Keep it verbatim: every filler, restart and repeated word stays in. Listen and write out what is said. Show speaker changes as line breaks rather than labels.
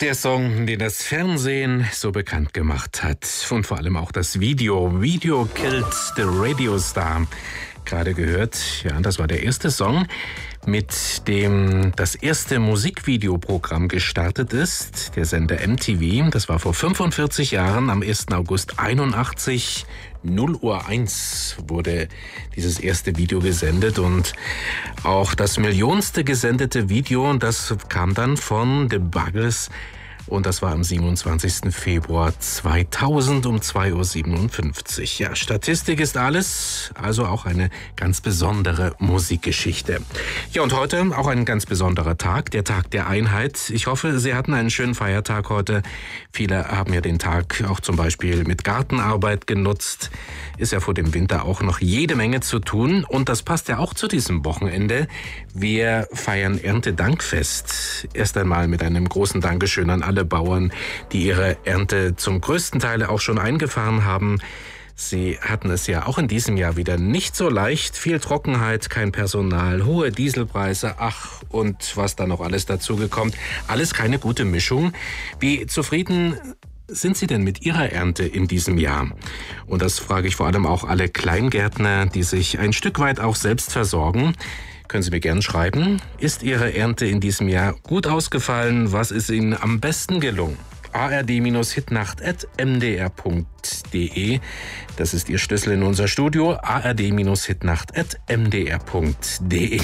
Der Song, den das Fernsehen so bekannt gemacht hat und vor allem auch das Video. Video Killed the Radio Star. Gerade gehört, ja, das war der erste Song, mit dem das erste Musikvideoprogramm gestartet ist, der Sender M T V. Das war vor fünfundvierzig Jahren, am ersten August einundachtzig, null Uhr eins wurde dieses erste Video gesendet und auch das millionste gesendete Video, das kam dann von The Buggles. Und das war am siebenundzwanzigsten Februar zweitausend um zwei Uhr siebenundfünfzig. Ja, Statistik ist alles, also auch eine ganz besondere Musikgeschichte. Ja, und heute auch ein ganz besonderer Tag, der Tag der Einheit. Ich hoffe, Sie hatten einen schönen Feiertag heute. Viele haben ja den Tag auch zum Beispiel mit Gartenarbeit genutzt. Ist ja vor dem Winter auch noch jede Menge zu tun. Und das passt ja auch zu diesem Wochenende. Wir feiern Erntedankfest. Erst einmal mit einem großen Dankeschön an alle Bauern, die ihre Ernte zum größten Teil auch schon eingefahren haben. Sie hatten es ja auch in diesem Jahr wieder nicht so leicht. Viel Trockenheit, kein Personal, hohe Dieselpreise, ach und was da noch alles dazu kommt. Alles keine gute Mischung. Wie zufrieden sind Sie denn mit Ihrer Ernte in diesem Jahr? Und das frage ich vor allem auch alle Kleingärtner, die sich ein Stück weit auch selbst versorgen. Können Sie mir gerne schreiben. Ist Ihre Ernte in diesem Jahr gut ausgefallen? Was ist Ihnen am besten gelungen? a r d hitnacht at m d r punkt d e. Das ist Ihr Schlüssel in unser Studio. a r d hitnacht at m d r punkt d e.